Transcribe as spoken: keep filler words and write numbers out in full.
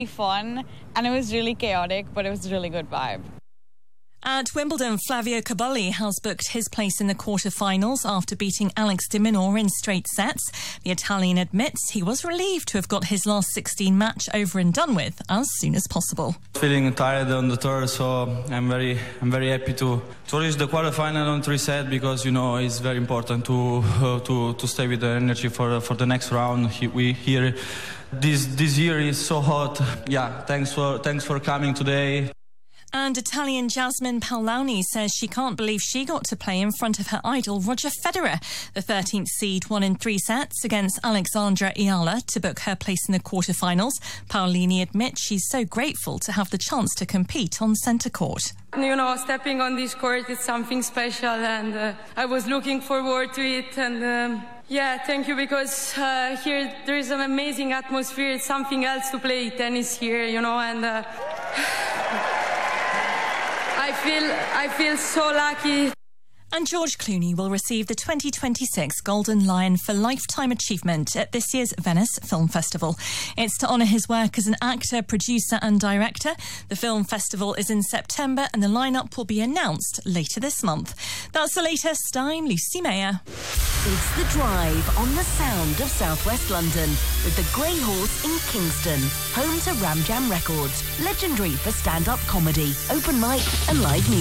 Fun, and it was really chaotic, but it was a really good vibe. At Wimbledon, Flavio Cobolli has booked his place in the quarter-finals after beating Alex de Minaur in straight sets. The Italian admits he was relieved to have got his last sixteen match over and done with as soon as possible. Feeling tired on the tour, so I'm very, I'm very happy to, to reach the quarter-final on three set because you know it's very important to uh, to to stay with the energy for for the next round. He, we here. This this year is so hot. Yeah, thanks for thanks for coming today. And Italian Jasmine Paoloni says she can't believe she got to play in front of her idol Roger Federer. The thirteenth seed won in three sets against Alexandra Iala to book her place in the quarterfinals. Paolini admits she's so grateful to have the chance to compete on centre court. You know, stepping on this court is something special, and uh, I was looking forward to it. And um, yeah, thank you, because uh, here there is an amazing atmosphere. It's something else to play tennis here, you know, and uh, I feel I feel so lucky. And George Clooney will receive the twenty twenty-six Golden Lion for Lifetime Achievement at this year's Venice Film Festival. It's to honour his work as an actor, producer and director. The film festival is in September and the lineup will be announced later this month. That's the latest. I'm Lucy Mayer. It's The Drive on the sound of southwest London with the Grey Horse in Kingston, home to Ram Jam Records, legendary for stand-up comedy, open mic and live music.